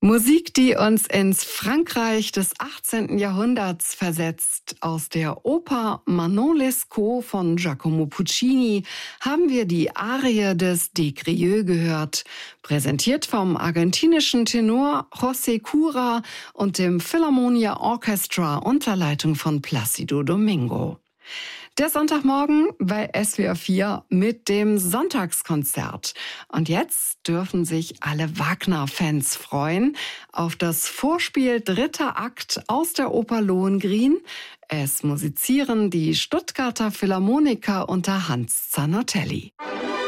Musik, die uns ins Frankreich des 18. Jahrhunderts versetzt. Aus der Oper Manon Lescaut von Giacomo Puccini haben wir die Arie des Des gehört, präsentiert vom argentinischen Tenor José Cura und dem Philharmonia Orchestra unter Leitung von Plácido Domingo. Der Sonntagmorgen bei SWR 4 mit dem Sonntagskonzert. Und jetzt dürfen sich alle Wagner-Fans freuen auf das Vorspiel dritter Akt aus der Oper Lohengrin. Es musizieren die Stuttgarter Philharmoniker unter Hans Zanotelli.